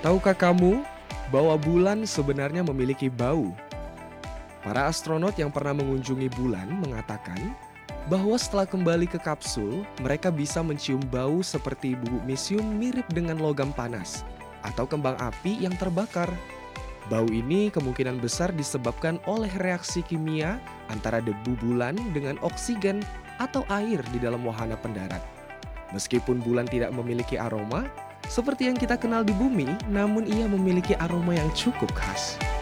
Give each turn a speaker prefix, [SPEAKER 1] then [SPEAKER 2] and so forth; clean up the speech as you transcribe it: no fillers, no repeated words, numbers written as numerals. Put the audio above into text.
[SPEAKER 1] Tahukah kamu bahwa bulan sebenarnya memiliki bau? Para astronot yang pernah mengunjungi bulan mengatakan bahwa setelah kembali ke kapsul, mereka bisa mencium bau seperti bubuk misium mirip dengan logam panas atau kembang api yang terbakar. Bau ini kemungkinan besar disebabkan oleh reaksi kimia antara debu bulan dengan oksigen atau air di dalam wahana pendarat. Meskipun bulan tidak memiliki aroma, seperti yang kita kenal di bumi, namun ia memiliki aroma yang cukup khas.